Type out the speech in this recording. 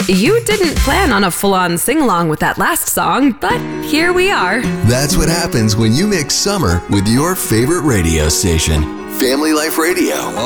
You didn't plan on a full-on sing-along with that last song, but here we are. That's what happens when you mix summer with your favorite radio station. Family Life Radio.